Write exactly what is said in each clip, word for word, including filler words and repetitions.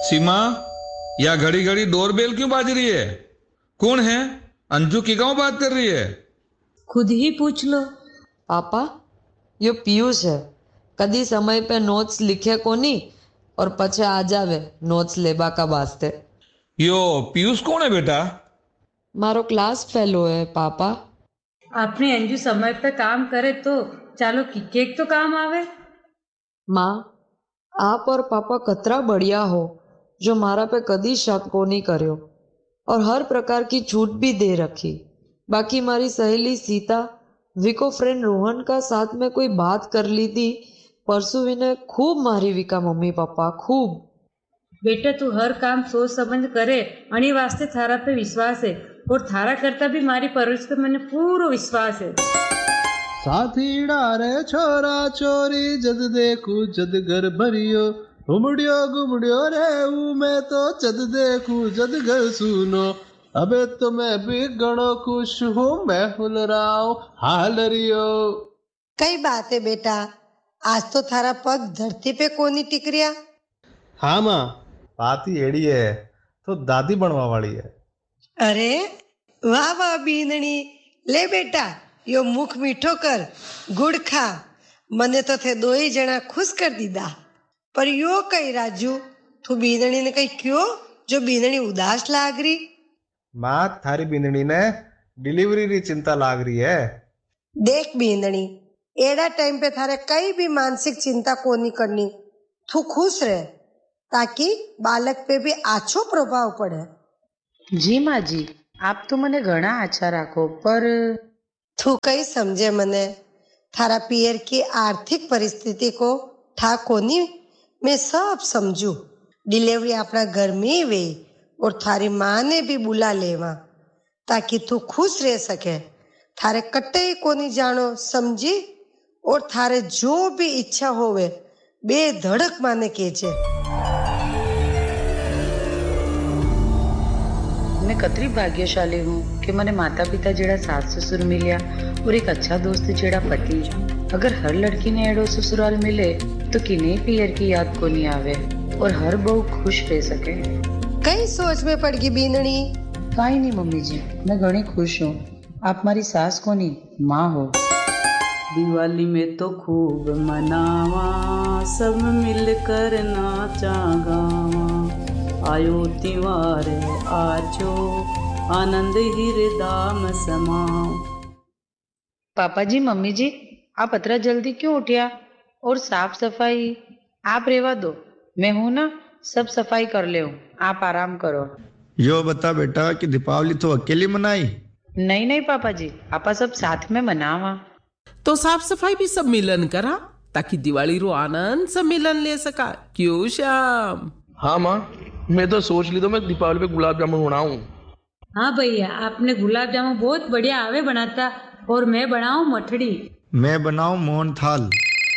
सीमा, या घड़ी घड़ी डोरबेल क्यों बाज रही है? कौन है? अंजू की गाँव बात कर रही है? खुद ही पूछ लो। पापा, यो पीयूष है। कदी समय पे नोट्स लिखे कोनी और पछे आ जावे नोट्स लेबा का वास्ते। यो पीयूष कौन है बेटा? मारो क्लास फेलो है पापा। आपने अंजू समय पे काम करे तो चालो कि केक तो काम आवे। माँ, आप और पापा कतरा बढ़िया हो जो मारा पे कदी शक को नहीं करो और हर प्रकार की छूट भी दे रखी। बाकी मारी सहेली सीता विको फ्रेंड रोहन का साथ में कोई बात कर ली थी परसों, विने खूब मारी विका मम्मी पापा खूब। बेटा तू हर काम सोच समझ करे अणी वास्ते थारा पे विश्वास है और थारा करता भी मारी परवरिश पे मैंने पूरा विश्वास है। साथीड़ा रे छोरा चोरी जद देखू जद घर भरियो घुमड़ियो घुमड़ियो रे ऊ मैं तो जद देखू जद घर सुनो। अबे तो मैं भी घणो खुश हूँ मैं फुल राव हाल रियो। कई बात है बेटा, आज तो थारा पग धरती पे कोनी टिक रिया। हाँ माँ, बात ही एड़ी है तो दादी बनवा वाली है। अरे वाह वाह बीनणी, ले बेटा यो मुख मीठो कर, गुड़ खा। मने तो थे दो ही जना खुश कर दीदा। पर यो कई राजू, तू बीनणी ने कही क्यों जो बीनणी उदास लाग रही? माँ, थारी बींदड़ी ने डिलीवरी री चिंता लाग रही है। देख बीनणी, एड़ा टाइम पे थारे कई भी मानसिक चिंता कोनी करनी। तू खुश रहे ताकि बालक पे भी आछो प्रभाव पड़े। जी माँ जी, आप तो मने घना अच्छा राखो, पर तू कई समझे मने। थारा पियर की आर्थिक परिस्थिति को ठा कोनी मैं सब समझू। डिलीवरी अपना घर में वे और थारी माँ ने भी बुला लेवा ताकि तू खुश रह सके। थारे कट्टे कोनी जानो समझी, और थारे जो भी इच्छा होवे बेधड़क माने केजे। मैं कतरी भाग्यशाली हूँ कि मने माता पिता जेड़ा सास ससुर मिलिया और एक अच्छा दोस्त जेड़ा पति। अगर हर लड़की ने एड़ो ससुराल मिले तो किन्हीं पियर की याद को नहीं आवे और हर बहू खुश रह सके। कई सोच में पड़ गई बीनणी। काई नहीं मम्मी जी, मैं घनी खुश हूँ। आप हमारी सास को नहीं माँ हो। दिवाली में तो खूब मनावा, सब मिलकर नाचा गावा। आयो त्योहार आजो, आनंद हृदय समाओ। पापा जी, मम्मी जी, आप इतना जल्दी क्यों उठिया? और साफ सफाई आप रेवा दो, मैं हूं ना, सब सफाई कर ले। आप आराम करो। यो बता बेटा कि दीपावली तो अकेली मनाई? नहीं नहीं पापा जी, आपा सब साथ में मनावा। तो साफ सफाई भी सब मिलन करा ताकि दिवाली रो आनंद सब मिलन ले सका। क्यों श्याम? हाँ माँ, मैं तो सोच ली तो मैं दीपावली पे गुलाब जामुन बनाऊं। हाँ भैया, आपने गुलाब जामुन बहुत बढ़िया आवे बनाता और मैं बनाऊं मठड़ी। मैं बनाऊं मोहन थाल।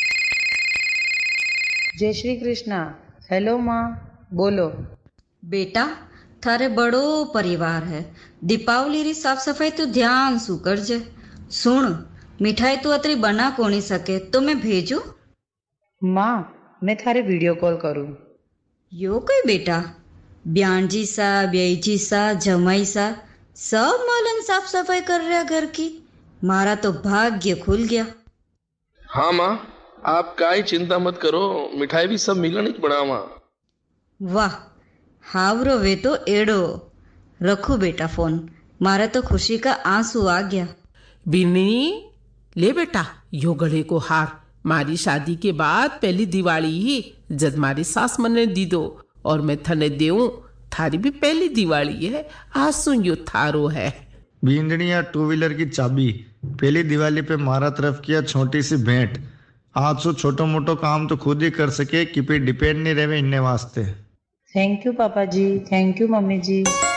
जय श्री कृष्णा। हेलो माँ, बोलो। बेटा, थारे बड़ो परिवार है, दीपावली री साफ सफाई तो ध्यान सु करजे। सुन, मिठाई तो अतरी बना कोनी सके तो मैं भेजू? माँ, मैं थारे वीडियो कॉल करूँ? यो कई बेटा, ब्याणजी सा, ब्याईजी सा, जमाई सा सब मालन साफ सफाई कर रहा घर की। मारा तो भाग्य खुल गया। हाँ माँ, आप काई चिंता मत करो, मिठाई भी सब मिलन ही बनावा। वाह, हावरो वे तो एड़ो। रखो बेटा फोन, मारा तो खुशी का आंसू आ गया। बिन्नी, ले बेटा यो गले को हार। मारी शादी के बाद पहली दिवाली ही जब मारी सास मने दी दो और मैं थने देऊं। थारी भी पहली दिवाली है, आंसू यो थारो है। बींदड़िया टू व्हीलर की चाबी पहली दिवाली पे मारा तरफ किया छोटी सी भेंट। आज सो छोटो मोटो काम तो खुद ही कर सके कि पे डिपेंड नहीं रहे इन्ने वास्ते। थैंक यू पापा जी, थैंक यू मम्मी जी।